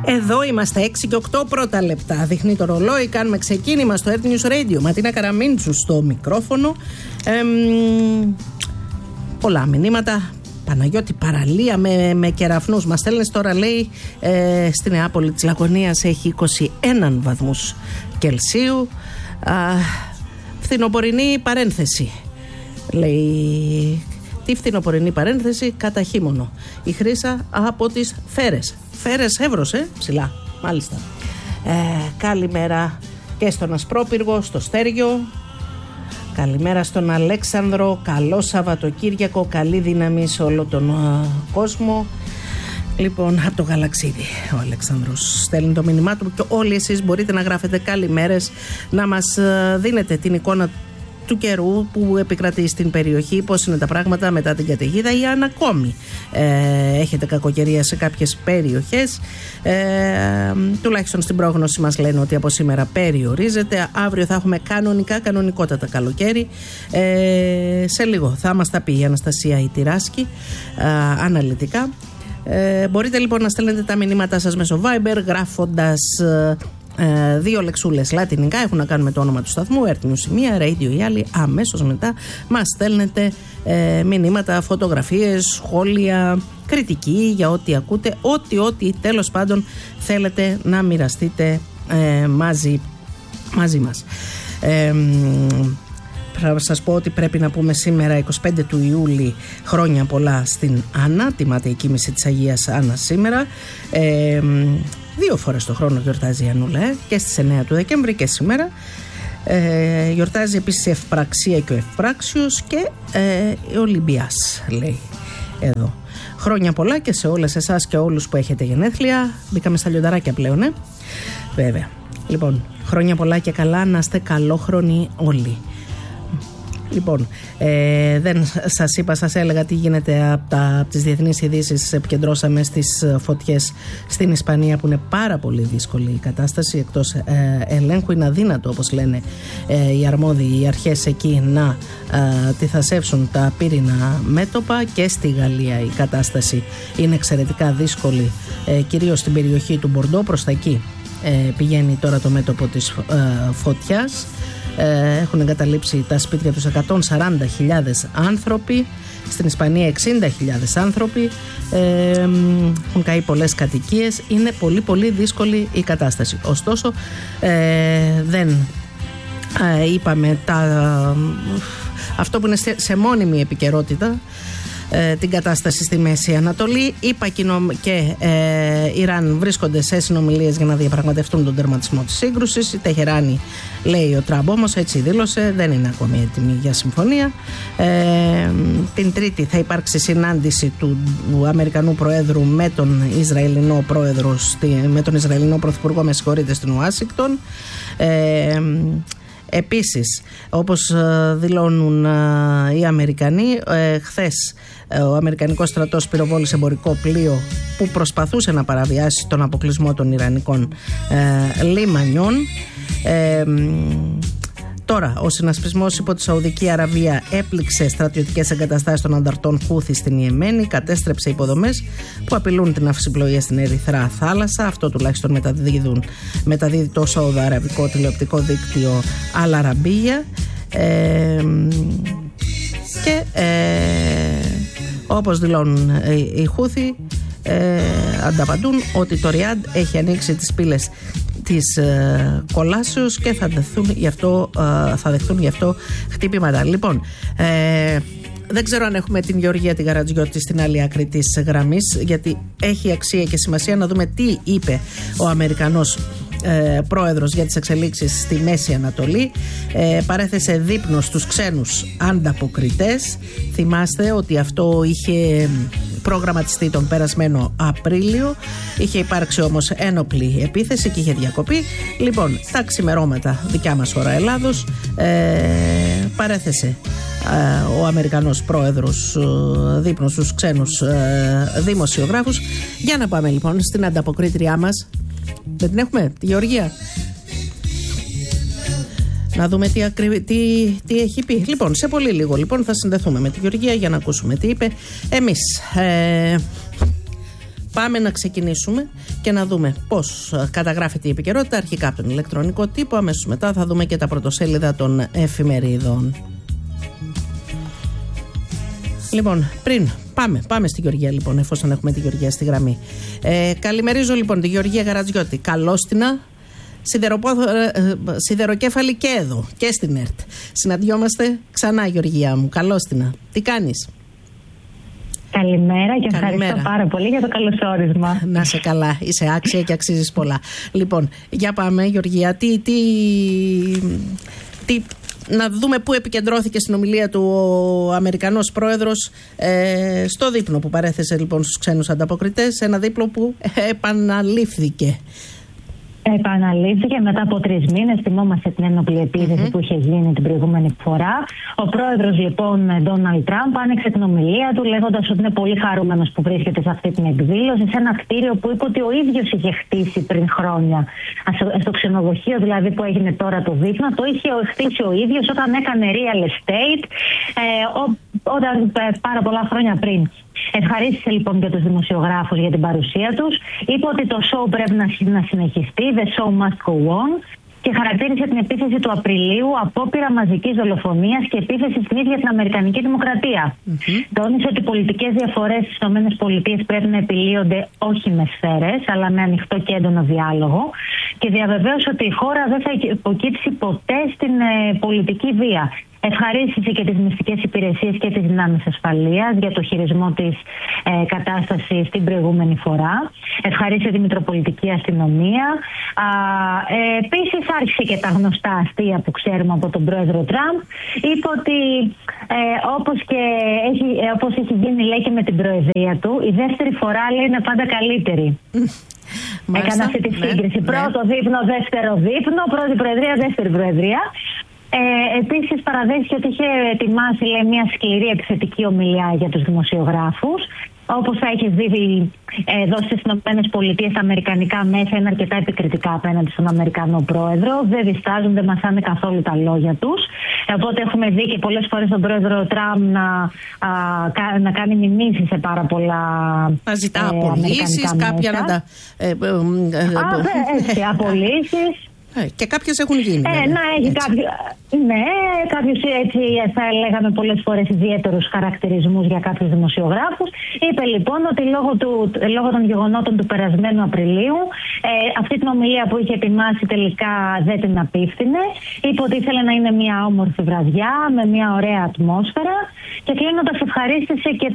Εδώ είμαστε 6 και 8 πρώτα λεπτά. Δείχνει το ρολόι, κάνουμε ξεκίνημα στο Earth News Radio. Ματίνα Καραμίντσου στο μικρόφωνο. Πολλά μηνύματα. Παναγιώτη, παραλία με κεραφνούς. Μας στέλνεις τώρα, λέει, στη Νεάπολη της Λακωνίας έχει 21 βαθμούς Κελσίου. Φθινοπορεινή παρένθεση. Λέει, τι φθινοπορεινή παρένθεση, κατά χείμωνο. Η Χρύσα από τις Φέρες. Φέρες Εύρος, ψηλά, μάλιστα. Καλημέρα και στον Ασπρόπυργο, στο Στέργιο. Καλημέρα στον Αλέξανδρο. Καλό Σαββατοκύριακο, καλή δύναμη σε όλο τον κόσμο. Λοιπόν, από το Γαλαξίδι ο Αλέξανδρος στέλνει το μήνυμά του και όλοι εσείς μπορείτε να γράφετε καλημέρες, να μας δίνετε την εικόνα του καιρού που επικρατεί στην περιοχή, πώς είναι τα πράγματα μετά την καταιγίδα ή αν ακόμη έχετε κακοκαιρία σε κάποιες περιοχές. Τουλάχιστον στην πρόγνωση μας λένε ότι από σήμερα περιορίζεται. Αύριο θα έχουμε κανονικότατα καλοκαίρι. Σε λίγο θα μας τα πει η Αναστασία η Τυράσκη αναλυτικά. Μπορείτε λοιπόν να στέλνετε τα μηνύματά σας μέσω Viber γράφοντας 2 λεξούλες λατινικά, έχουν να κάνουν με το όνομα του σταθμού, Earth News η μία, Radio η άλλη. Αμέσως μετά μας στέλνετε μηνύματα, φωτογραφίες, σχόλια, κριτική για ό,τι ακούτε, ό,τι τέλος πάντων θέλετε να μοιραστείτε μαζί μας. Θα σας πω ότι πρέπει να πούμε σήμερα 25 του Ιούλη χρόνια πολλά στην Άννα, τη ματαιική μισή της Αγίας Άννας σήμερα. 2 φορές το χρόνο γιορτάζει η Ανούλα, και στις 9 του Δεκέμβρη και σήμερα. Γιορτάζει επίσης η Ευπραξία και ο Ευπράξιος και η Ολυμπιάς, λέει εδώ. Χρόνια πολλά και σε όλες εσάς και όλους που έχετε γενέθλια. Μπήκαμε στα λιονταράκια πλέον, βέβαια. Λοιπόν, χρόνια πολλά και καλά, να είστε καλόχρονοι όλοι. Λοιπόν, δεν σας είπα, σας έλεγα τι γίνεται από τις διεθνείς ειδήσεις. Επικεντρώσαμε στις φωτιές στην Ισπανία, που είναι πάρα πολύ δύσκολη η κατάσταση, εκτός ελέγχου. Είναι αδύνατο, όπως λένε οι αρμόδιοι, οι αρχές εκεί, να τυθασεύσουν τα πύρινα μέτωπα. Και στη Γαλλία η κατάσταση είναι εξαιρετικά δύσκολη, κυρίως στην περιοχή του Μπορντό. Προς τα εκεί πηγαίνει τώρα το μέτωπο της φωτιάς. Έχουν εγκαταλείψει τα σπίτια τους 140.000 άνθρωποι. Στην Ισπανία 60.000 άνθρωποι. Έχουν καεί πολλές κατοικίες. Είναι πολύ πολύ δύσκολη η κατάσταση. Ωστόσο δεν είπαμε αυτό που είναι σε μόνιμη επικαιρότητα, την κατάσταση στη Μέση Ανατολή. ΗΠΑ και Ιράν βρίσκονται σε συνομιλίες για να διαπραγματευτούν τον τερματισμό της σύγκρουσης. Η Τεχεράνη, λέει ο Τραμπ, όμως έτσι δήλωσε, δεν είναι ακόμη έτοιμη για συμφωνία. Την Τρίτη θα υπάρξει συνάντηση του Αμερικανού Προέδρου με τον Ισραηλινό Πρόεδρο, με τον Ισραηλινό Πρωθυπουργό, με συγχωρείτε, στην Ουάσιγκτον. Επίσης, όπως δηλώνουν οι Αμερικανοί, χθες ο Αμερικανικός στρατός πυροβόλησε εμπορικό πλοίο που προσπαθούσε να παραβιάσει τον αποκλεισμό των Ιρανικών λιμανιών. Τώρα, ο συνασπισμός υπό τη Σαουδική Αραβία έπληξε στρατιωτικές εγκαταστάσεις των ανταρτών Χούθη στην Ιεμένη, κατέστρεψε υποδομές που απειλούν την αυσιπλοεία στην Ερυθρά Θάλασσα. Αυτό τουλάχιστον μεταδίδει το Σαουδαραβικό τηλεοπτικό δίκτυο Al Arabiya. Και όπως δηλώνουν οι Χούθη, ανταπαντούν ότι το Ριάντ έχει ανοίξει τις πύλες της κολάσεως και θα δεχθούν γι' αυτό χτύπηματα. Λοιπόν, δεν ξέρω αν έχουμε την Γεωργία τη Γαρατζιώτη στην άλλη άκρη της γραμμής, γιατί έχει αξία και σημασία να δούμε τι είπε ο Αμερικανός πρόεδρος για τις εξελίξεις στη Μέση Ανατολή. Παρέθεσε δείπνο στους ξένους ανταποκριτές. Θυμάστε ότι αυτό είχε προγραμματιστεί τον περασμένο Απρίλιο. Είχε υπάρξει όμως ένοπλη επίθεση και είχε διακοπεί. Λοιπόν, τα ξημερώματα δικιά μας ώρα Ελλάδος, παρέθεσε ο Αμερικανός πρόεδρος δείπνο στους ξένους δημοσιογράφους. Για να πάμε λοιπόν στην ανταποκρίτριά μας. Δεν την έχουμε, τη Γεωργία. Να δούμε τι έχει πει. Λοιπόν, σε πολύ λίγο λοιπόν θα συνδεθούμε με τη Γεωργία για να ακούσουμε τι είπε. Εμείς πάμε να ξεκινήσουμε και να δούμε πώς καταγράφεται η επικαιρότητα, αρχικά από τον ηλεκτρονικό τύπο, αμέσως μετά θα δούμε και τα πρωτοσέλιδα των εφημερίδων. Λοιπόν, πριν πάμε στη Γεωργία, λοιπόν, εφόσον έχουμε τη Γεωργία στη γραμμή. Καλημερίζω λοιπόν τη Γεωργία Γαρατζιώτη. Καλόστινα, σιδεροκέφαλη και εδώ και στην ΕΡΤ. Συναντιόμαστε ξανά, Γεωργία μου. Καλόστινα. Τι κάνεις? Καλημέρα και ευχαριστώ πάρα πολύ για το καλωσόρισμα. Να σε καλά, είσαι άξια και αξίζεις πολλά. Λοιπόν, για πάμε, Γεωργία. Να δούμε πού επικεντρώθηκε στην ομιλία του ο Αμερικανός πρόεδρος στο δείπνο που παρέθεσε λοιπόν στους ξένους ανταποκριτές, ένα δείπνο που επαναλήφθηκε. Επαναλήφθηκε μετά από 3 μήνες. Θυμόμαστε την ένοπλη επίθεση που είχε γίνει την προηγούμενη φορά. Ο πρόεδρος λοιπόν Ντόναλντ Τραμπ άνοιξε την ομιλία του λέγοντας ότι είναι πολύ χαρούμενος που βρίσκεται σε αυτή την εκδήλωση, σε ένα κτίριο που είπε ότι ο ίδιος είχε χτίσει πριν χρόνια. Στο ξενοδοχείο δηλαδή που έγινε τώρα το δείπνο, το είχε χτίσει ο ίδιος όταν έκανε real estate, όταν πάρα πολλά χρόνια πριν. Ευχαρίστησε λοιπόν και τους δημοσιογράφους για την παρουσία τους. Είπε ότι το show πρέπει να συνεχιστεί, the show must go on, και χαρακτήρισε την επίθεση του Απριλίου απόπειρα μαζικής δολοφονίας και επίθεση στην ίδια την Αμερικανική Δημοκρατία. Τόνισε ότι οι πολιτικές διαφορές στις ΗΠΑ πρέπει να επιλύονται όχι με σφαίρες, αλλά με ανοιχτό και έντονο διάλογο, και διαβεβαίωσε ότι η χώρα δεν θα υποκύψει ποτέ στην πολιτική βία. Ευχαρίστησε και τις μυστικές υπηρεσίες και τις δυνάμεις ασφαλείας για το χειρισμό της κατάστασης την προηγούμενη φορά. Ευχαρίστησε τη Μητροπολιτική Αστυνομία. Επίσης άρχισε και τα γνωστά αστεία που ξέρουμε από τον πρόεδρο Τραμπ. Είπε ότι όπως έχει γίνει, λέει, και με την προεδρία του, η δεύτερη φορά, λέει, είναι πάντα καλύτερη. Έκανε αυτή τη σύγκριση. Πρώτο δείπνο, δεύτερο δείπνο, πρώτη προεδρία, δεύτερη προεδρία. Επίσης παραδέχθηκε ότι είχε ετοιμάσει, λέει, μια σκληρή επιθετική ομιλία για τους δημοσιογράφους. Όπως θα έχεις δει εδώ στις ΗΠΑ, τα αμερικανικά μέσα είναι αρκετά επικριτικά απέναντι στον Αμερικανό πρόεδρο. Δεν διστάζουν, δεν μασάνε καθόλου τα λόγια τους. Οπότε έχουμε δει και πολλές φορές τον πρόεδρο Τραμπ να κάνει μηνύσεις σε πάρα πολλά. Να ζητά απολύσεις, κάποια να τα. Απολύσεις. Και κάποιες έχουν γίνει. Κάποιους έτσι θα λέγαμε πολλές φορές ιδιαίτερους χαρακτηρισμούς για κάποιους δημοσιογράφους. Είπε λοιπόν ότι λόγω των γεγονότων του περασμένου Απριλίου αυτή την ομιλία που είχε ετοιμάσει τελικά δεν την απίφθινε. Είπε ότι ήθελε να είναι μια όμορφη βραδιά με μια ωραία ατμόσφαιρα, και κλείνοντας ευχαρίστησε και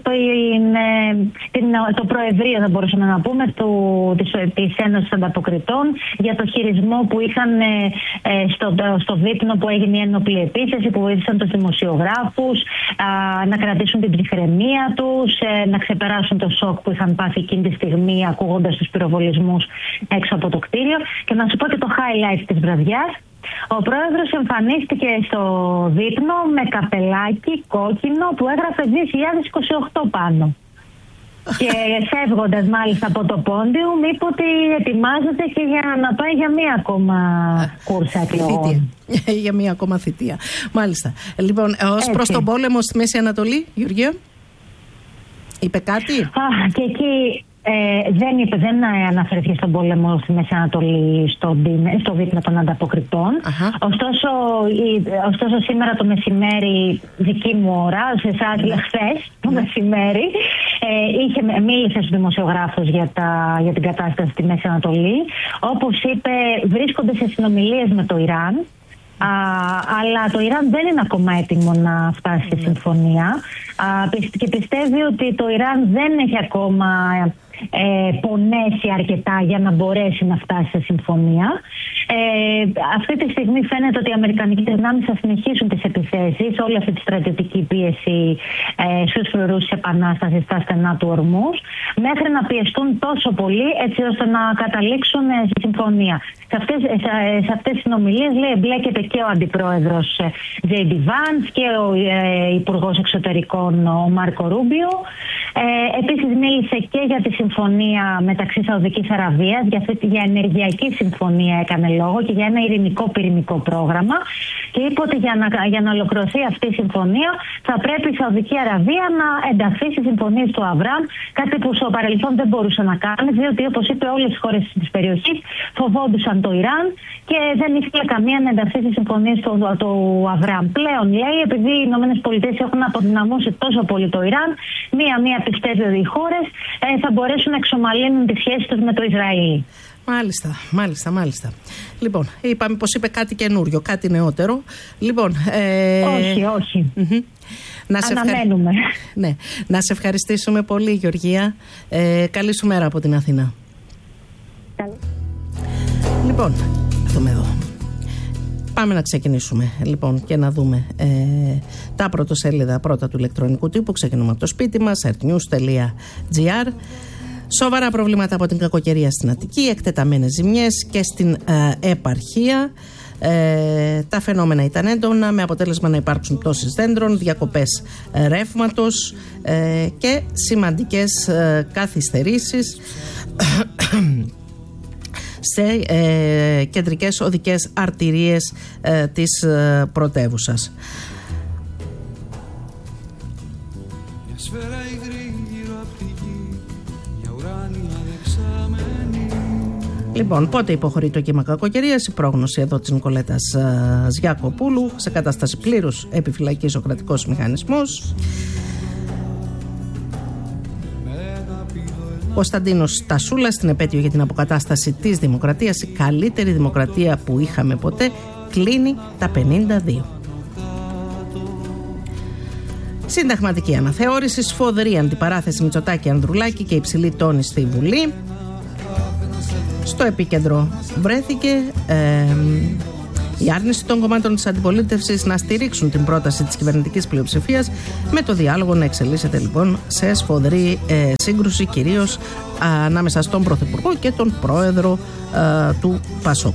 το Προεδρείο, θα μπορούσαμε να πούμε, της Ένωσης Ανταποκριτών για το χειρισμό που είχαν στο δείπνο που έγινε η ένοπλη επίθεση, που βοήθησαν τους δημοσιογράφους να κρατήσουν την ψυχραιμία τους, να ξεπεράσουν το σοκ που είχαν πάθει εκείνη τη στιγμή ακούγοντας τους πυροβολισμούς έξω από το κτίριο. Και να σου πω και το highlight της βραδιάς. Ο πρόεδρος εμφανίστηκε στο δείπνο με καπελάκι κόκκινο που έγραφε 2028 πάνω. Και φεύγοντας μάλιστα από το πόντιουμ, είπε ότι ετοιμάζεται και για να πάει για μία ακόμα κούρσα εκλογών. Για μία ακόμα θητεία. Μάλιστα. Λοιπόν, ως προς τον πόλεμο στη Μέση Ανατολή, Γεωργία, είπε κάτι? Και εκεί δεν αναφέρθηκε στον πόλεμο στη Μέση Ανατολή, στο δείπνο των ανταποκριτών. Ωστόσο σήμερα το μεσημέρι, δική μου ώρα, σε εσάς χθες το μεσημέρι, μίλησε στους δημοσιογράφους για την κατάσταση στη Μέση Ανατολή. Όπως είπε, βρίσκονται σε συνομιλίες με το Ιράν. Αλλά το Ιράν δεν είναι ακόμα έτοιμο να φτάσει στη συμφωνία, και πιστεύει ότι το Ιράν δεν έχει ακόμα πονέσει αρκετά για να μπορέσει να φτάσει σε συμφωνία. Αυτή τη στιγμή φαίνεται ότι οι αμερικανικές δυνάμεις θα συνεχίσουν τις επιθέσεις, όλη αυτή τη στρατιωτική πίεση στους φρουρούς της επανάστασης στα στενά του Ορμούς, μέχρι να πιεστούν τόσο πολύ έτσι ώστε να καταλήξουν στη συμφωνία. Σε αυτές τις συνομιλίες, λέει, εμπλέκεται και ο αντιπρόεδρος J.D. Vance και ο υπουργός εξωτερικών ο Μάρκο Ρούμπιο. Επίσης μίλησε και για τη συμφωνία μεταξύ Σαουδικής Αραβίας, για ενεργειακή συμφωνία έκανε λόγο και για ένα ειρηνικό πυρηνικό πρόγραμμα. Και είπε ότι για να ολοκληρωθεί αυτή η συμφωνία θα πρέπει η Σαουδική Αραβία να ενταχθεί στις συμφωνίες του Αβραάμ, κάτι που στο παρελθόν δεν μπορούσε να κάνει, διότι όπως είπε όλες οι χώρες της περιοχής φοβόντουσαν το Ιράν και δεν ήθελε καμία να ενταχθεί στις συμφωνίες του Αβραάμ. Πλέον λέει, επειδή οι ΗΠΑ έχουν αποδυναμώσει τόσο πολύ το Ιράν, μία πιστεύει ότι οι χώρες θα μπορέσουν να εξομαλύνουν τις σχέσεις τους με το Ισραήλ. Μάλιστα. Λοιπόν, είπαμε πως είπε κάτι καινούριο, κάτι νεότερο. Λοιπόν, όχι. Αναμένουμε. Ναι. Να σε ευχαριστήσουμε πολύ, Γεωργία. Καλή σου μέρα από την Αθήνα. Λοιπόν, δούμε εδώ. Πάμε να ξεκινήσουμε λοιπόν και να δούμε τα πρωτοσέλιδα πρώτα του ηλεκτρονικού τύπου. Ξεκινούμε από το σπίτι μας, earthnews.gr. Σοβαρά προβλήματα από την κακοκαιρία στην Αττική, εκτεταμένες ζημιές και στην επαρχία. Τα φαινόμενα ήταν έντονα, με αποτέλεσμα να υπάρξουν πτώσεις δέντρων, διακοπές ρεύματος και σημαντικές καθυστερήσεις σε κεντρικές οδικές αρτηρίες της πρωτεύουσας. Λοιπόν, πότε υποχωρεί το κύμα κακοκαιρίας? Η πρόγνωση εδώ της Νικολέτας Ζιακοπούλου. Σε κατάσταση πλήρους επιφυλακής ο κρατικός μηχανισμός. Κωνσταντίνος Τασούλας, στην επέτειο για την αποκατάσταση της δημοκρατίας, η καλύτερη δημοκρατία που είχαμε ποτέ, κλείνει τα 52. Συνταγματική αναθεώρηση, σφοδρή αντιπαράθεση Μητσοτάκη-Ανδρουλάκη και υψηλή τόνη στη Βουλή. Στο επίκεντρο βρέθηκε η άρνηση των κομμάτων της αντιπολίτευσης να στηρίξουν την πρόταση της κυβερνητικής πλειοψηφίας, με το διάλογο να εξελίσσεται λοιπόν σε σφοδρή σύγκρουση, κυρίως ανάμεσα στον Πρωθυπουργό και τον Πρόεδρο του ΠΑΣΟΚ.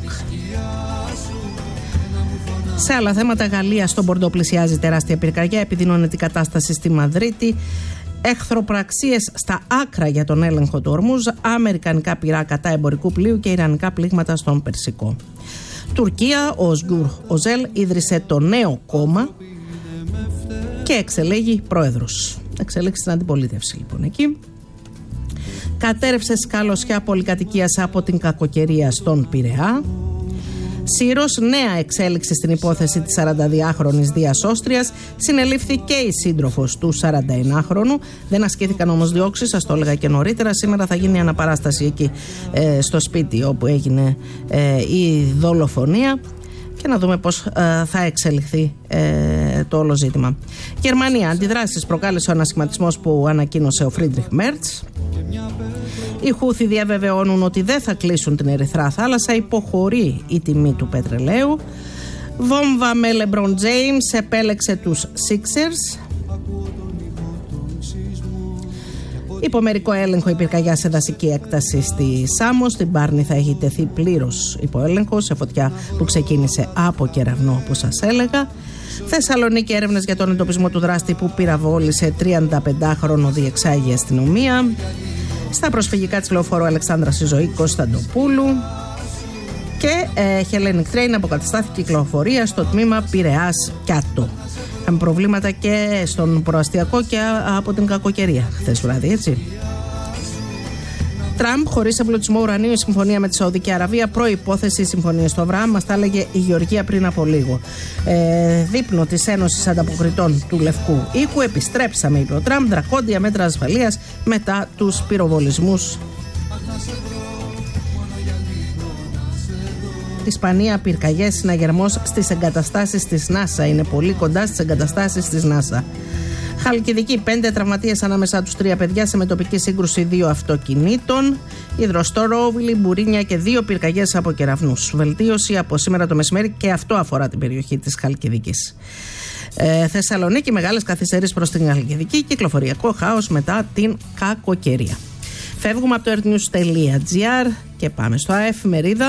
Σε άλλα θέματα, Γαλλία στον Μπορντό πλησιάζει τεράστια πυρκαγιά, επιδεινώνεται η κατάσταση στη Μαδρίτη. Εχθροπραξίες στα άκρα για τον έλεγχο του Ορμούζ, αμερικανικά πυρά κατά εμπορικού πλοίου και ιρανικά πλήγματα στον Περσικό. Τουρκία, ο Οσγκούρ Οζέλ ίδρυσε το νέο κόμμα και εξελέγει πρόεδρος. Εξελέγει στην αντιπολίτευση λοιπόν εκεί. Κατέρευσε σκαλωσιά πολυκατοικίας από την κακοκαιρία στον Πειραιά. Σύρος, νέα εξέλιξη στην υπόθεση της 42χρονης Δίας Όστριας. Συνελήφθη και η σύντροφος του 41χρονου. Δεν ασκήθηκαν όμως διώξεις, σας το έλεγα και νωρίτερα. Σήμερα θα γίνει αναπαράσταση εκεί στο σπίτι όπου έγινε η δολοφονία και να δούμε πώς θα εξελιχθεί το όλο ζήτημα. Γερμανία, αντιδράσεις προκάλεσε ο ανασχηματισμός που ανακοίνωσε ο Φρίντριχ Μέρτς. Οι Χούθοι διαβεβαιώνουν ότι δεν θα κλείσουν την Ερυθρά Θάλασσα, υποχωρεί η τιμή του πετρελαίου. Βόμβα με LeBron James επέλεξε τους Sixers. Υπομερικό έλεγχο η πυρκαγιά σε δασική έκταση στη Σάμο. Στην Πάρνη θα έχει τεθεί πλήρως υποέλεγχο σε φωτιά που ξεκίνησε από κεραυνό, όπως σας έλεγα. Θεσσαλονίκη, έρευνες για τον εντοπισμό του δράστη που πυραβόλησε 35χρονο, διεξάγει η αστυνομία. Στα προσφυγικά της λεωφόρου Αλεξάνδρας η ζωή Κωνσταντοπούλου. Και Hellenic Train αποκαταστάθηκε κυκλοφορία στο τμήμα Πειραιάς Κιάτο. Είχαμε προβλήματα και στον προαστιακό και από την κακοκαιρία χθες βράδυ, έτσι. Τραμπ, χωρίς εμπλουτισμό ουρανίου, η συμφωνία με τη Σαουδική Αραβία, προϋπόθεση η συμφωνία στο Αβραάμ, μας τα έλεγε η Γεωργία πριν από λίγο. Δείπνο της Ένωσης Ανταποκριτών του Λευκού Οίκου, επιστρέψαμε, είπε ο Τραμπ, δρακόντια μέτρα ασφαλείας μετά τους πυροβολισμούς. Ισπανία, πυρκαγιές, συναγερμός στις εγκαταστάσεις της ΝΑΣΑ. Είναι πολύ κοντά στις εγκαταστάσεις της ΝΑΣΑ. Χαλκιδική, 5 τραυματίες ανάμεσά τους 3 παιδιά σε μετοπική σύγκρουση 2 αυτοκινήτων. Υδροστόροβιλη, Μπουρίνια και 2 πυρκαγιές από κεραυνούς. Βελτίωση από σήμερα το μεσημέρι και αυτό αφορά την περιοχή της Χαλκιδικής. Θεσσαλονίκη, μεγάλες καθυστερήσεις προς την Χαλκιδική, κυκλοφοριακό χάος μετά την κακοκαιρία. Φεύγουμε από το earthnews.gr και πάμε στο Εφημερίδα.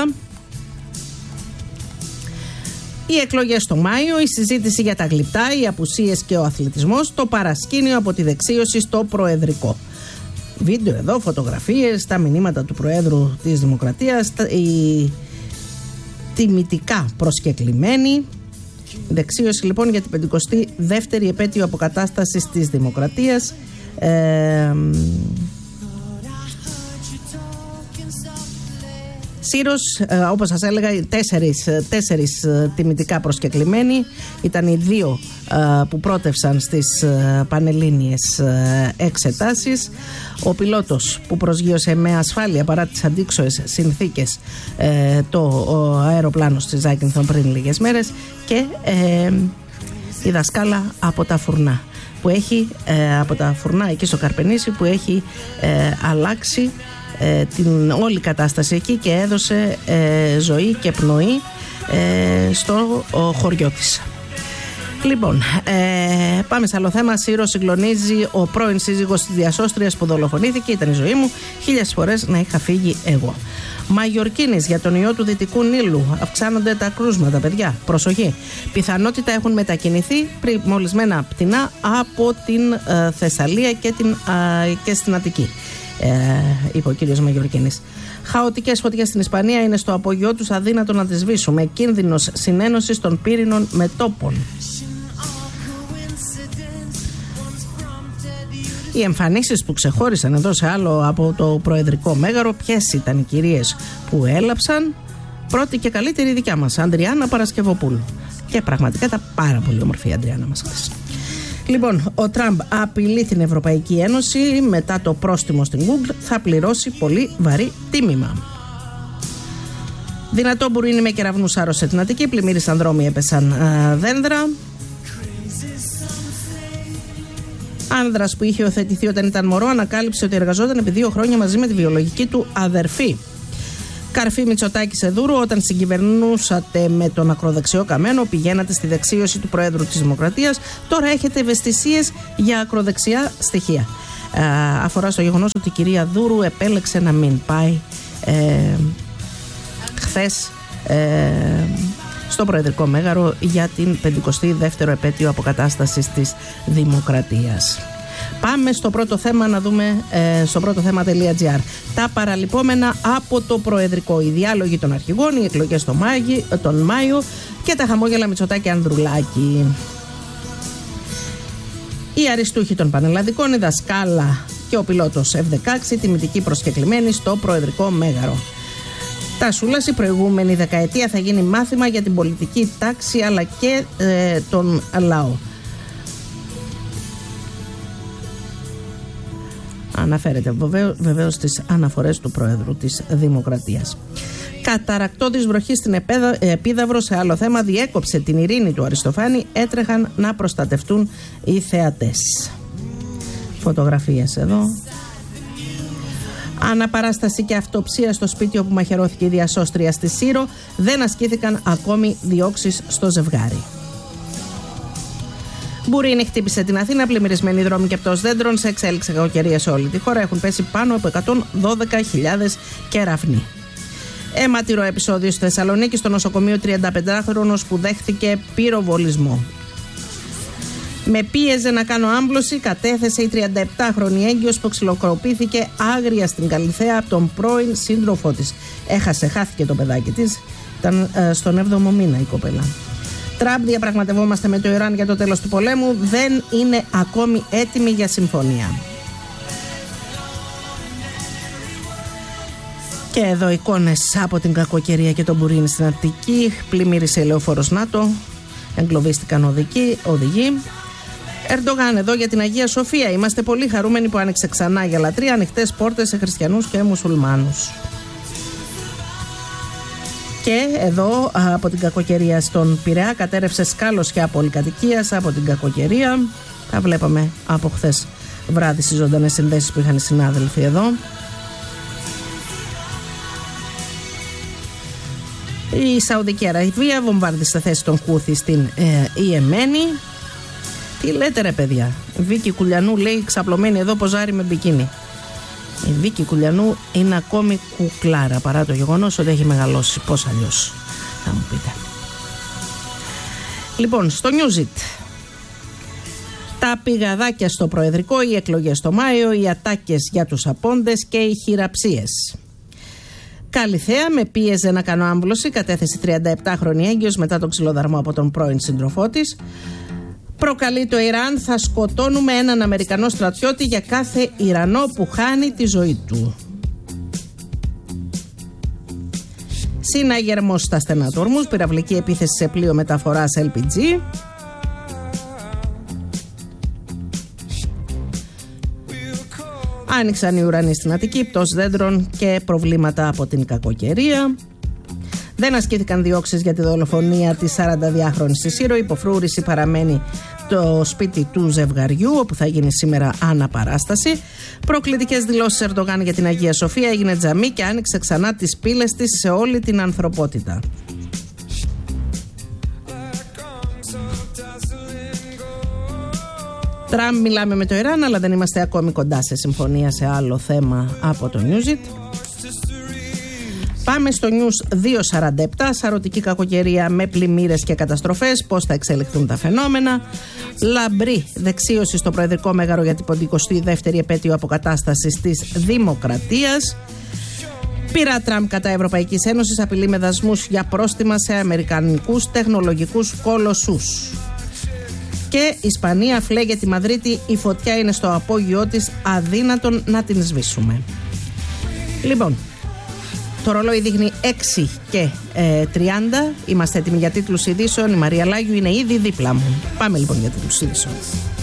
Οι εκλογές το Μάιο, η συζήτηση για τα γλυπτά, οι απουσίες και ο αθλητισμός, το παρασκήνιο από τη δεξίωση στο προεδρικό. Βίντεο εδώ, φωτογραφίες, τα μηνύματα του Προέδρου της Δημοκρατίας, τιμητικά προσκεκλημένοι. Δεξίωση λοιπόν για την 52η επέτειο αποκατάστασης της Δημοκρατίας. Σύρος, όπως σας έλεγα, τέσσερις τιμητικά προσκεκλημένοι. Ήταν οι δύο που πρότευσαν στις πανελλήνιες εξετάσεις. Ο πιλότος που προσγείωσε με ασφάλεια παρά τις αντίξωες συνθήκες το αεροπλάνο στη Ζάκυνθον πριν λίγες μέρες. Και η δασκάλα από τα Φουρνά που έχει, από τα Φουρνά εκεί στο Καρπενήσι, που έχει αλλάξει την όλη κατάσταση εκεί και έδωσε ζωή και πνοή στο χωριό της. Λοιπόν, πάμε σε άλλο θέμα. Σύρο συγκλονίζει ο πρώην σύζυγος της διασώστριας που δολοφονήθηκε. Ήταν η ζωή μου, 1000 φορές να είχα φύγει εγώ. Μαγιορκίνης για τον ιό του Δυτικού Νείλου. Αυξάνονται τα κρούσματα, παιδιά. Προσοχή. Πιθανότητα έχουν μετακινηθεί μολυσμένα πτηνά από την Θεσσαλία και στην Αττική, είπε ο κύριος Μαγιορκίνης. Χαοτικές φωτιές στην Ισπανία είναι στο απόγειό τους, αδύνατο να τις σβήσουμε. Κίνδυνος συνένωσης των πύρινων μετώπων. Οι εμφανίσεις που ξεχώρισαν εδώ σε άλλο από το προεδρικό μέγαρο, ποιες ήταν οι κυρίες που έλαψαν? Πρώτη και καλύτερη δικιά μας, Ανδριάννα Παρασκευοπούλου. Και πραγματικά ήταν πάρα πολύ όμορφη η Ανδριάννα μας χθες. Λοιπόν, ο Τραμπ απειλεί την Ευρωπαϊκή Ένωση. Μετά το πρόστιμο στην Google θα πληρώσει πολύ βαρύ τίμημα. Δυνατό μπουρίνι με κεραυνούς άρρωσε την Αττική. Πλημμύρισαν δρόμοι, έπεσαν δένδρα. Άνδρας που είχε υιοθετηθεί όταν ήταν μωρό ανακάλυψε ότι εργαζόταν επί 2 χρόνια μαζί με τη βιολογική του αδερφή. Καρφί Μητσοτάκη σε Δούρου, όταν συγκυβερνούσατε με τον ακροδεξιό Καμένο, πηγαίνατε στη δεξίωση του Προέδρου της Δημοκρατίας. Τώρα έχετε ευαισθησίες για ακροδεξιά στοιχεία. Αφορά στο γεγονός ότι η κυρία Δούρου επέλεξε να μην πάει χθες στο Προεδρικό Μέγαρο για την 52η επέτειο αποκατάστασης της Δημοκρατίας. Πάμε στο πρώτο θέμα να δούμε στο πρώτο θέμα.gr. Τα παραλυπόμενα από το Προεδρικό. Οι διάλογοι των αρχηγών, οι εκλογές τον Μάιο και τα χαμόγελα Μητσοτάκη Ανδρουλάκη. Οι αριστούχοι των πανελλαδικών, η δασκάλα και ο πιλότος F-16 τιμητικοί προσκεκλημένοι στο Προεδρικό Μέγαρο. Τασούλας, η προηγούμενη δεκαετία θα γίνει μάθημα για την πολιτική τάξη αλλά και τον λαό. Αναφέρεται βεβαίως στις αναφορές του Προέδρου της Δημοκρατίας. Καταρακτώδης βροχή στην Επίδαυρο, σε άλλο θέμα, διέκοψε την ειρήνη του Αριστοφάνη. Έτρεχαν να προστατευτούν οι θεατές. Φωτογραφίες εδώ. Αναπαράσταση και αυτοψία στο σπίτι όπου μαχαιρώθηκε η διασώστρια στη Σύρο. Δεν ασκήθηκαν ακόμη διώξεις στο ζευγάρι. Μπουρίνι χτύπησε την Αθήνα, πλημμυρισμένοι δρόμοι και πτώση δέντρων, σε εξέλιξη κακοκαιρία σε όλη τη χώρα. Έχουν πέσει πάνω από 112.000 κεραυνοί. Αιματηρό επεισόδιο στη Θεσσαλονίκη, στο νοσοκομείο 35χρονος που δέχθηκε πυροβολισμό. Με πίεζε να κάνω άμβλωση, κατέθεσε η 37χρονη έγκυος που ξυλοκοπήθηκε άγρια στην Καλιθέα από τον πρώην σύντροφό της. Χάθηκε το παιδάκι της, ήταν στον 7ο μήνα η κοπέλα. Τραμπ, διαπραγματευόμαστε με το Ιράν για το τέλος του πολέμου, δεν είναι ακόμη έτοιμη για συμφωνία. Και εδώ εικόνες από την κακοκαιρία και τον μπουρίνι στην Αττική. Πλημμύρισε η λεωφόρος ΝΑΤΟ, εγκλωβίστηκαν οδηγοί. Ερντογάν εδώ για την Αγία Σοφία. Είμαστε πολύ χαρούμενοι που άνοιξε ξανά για λατρεία, ανοιχτές πόρτες σε χριστιανούς και μουσουλμάνους. Και εδώ από την κακοκαιρία στον Πειραιά, κατέρευσε σκάλωσια πολυκατοικίας από την κακοκαιρία. Τα βλέπαμε από χθες βράδυ στις ζωντανές συνδέσεις που είχαν οι συνάδελφοι εδώ. Η Σαουδική Αραβία βομβάρδισε θέση των Χούθη στην Ιεμένη. Τι λέτε ρε παιδιά? Βίκη Κουλιανού λέει ξαπλωμένη εδώ ποζάρι με μπικίνι. Η Βίκη Κουλιανού είναι ακόμη κουκλάρα παρά το γεγονός ότι έχει μεγαλώσει. Πώς αλλιώς θα μου πείτε. Λοιπόν, στο Newsit, τα πηγαδάκια στο Προεδρικό, οι εκλογές το Μάιο, οι ατάκες για τους απόντες και οι χειραψίες. Καλυθέα με πίεζε να κάνω άμβλωση, κατέθεση 37χρονη έγκυος μετά τον ξυλοδαρμό από τον πρώην σύντροφό της. Προκαλεί το Ιράν, θα σκοτώνουμε έναν Αμερικανό στρατιώτη για κάθε Ιρανό που χάνει τη ζωή του. Συναγερμός στα στενά του Ορμούζ, πυραυλική επίθεση σε πλοίο μεταφοράς LPG. Άνοιξαν οι ουρανοί στην Αττική, πτώση δέντρων και προβλήματα από την κακοκαιρία. Δεν ασκήθηκαν διώξεις για τη δολοφονία της 42χρονης στη Σύρο. Υποφρούρηση παραμένει το σπίτι του ζευγαριού, όπου θα γίνει σήμερα αναπαράσταση. Προκλητικές δηλώσεις Ερντογάν για την Αγία Σοφία, έγινε τζαμί και άνοιξε ξανά τις πύλες της σε όλη την ανθρωπότητα. Τραμπ, μιλάμε με το Ιράν, αλλά δεν είμαστε ακόμη κοντά σε συμφωνία σε άλλο θέμα από το Newsit. Πάμε στο News 247, σαρωτική κακοκαιρία με πλημμύρες και καταστροφές, πώς θα εξελιχθούν τα φαινόμενα. Λαμπρή δεξίωση στο Προεδρικό Μέγαρο για την 52η επέτειο αποκατάστασης της Δημοκρατίας. Πειρά Τραμπ κατά Ευρωπαϊκής Ένωσης, απειλεί με δασμούς για πρόστιμα σε αμερικανικούς τεχνολογικούς κολοσσούς. Και Ισπανία φλέγε τη Μαδρίτη, η φωτιά είναι στο απόγειό της, αδύνατον να την σβήσουμε. Λοιπόν, το ρολόι δείχνει 6:30. Είμαστε έτοιμοι για τίτλους ειδήσεων. Η Μαρία Λάγιου είναι ήδη δίπλα μου. Πάμε λοιπόν για τίτλους ειδήσεων.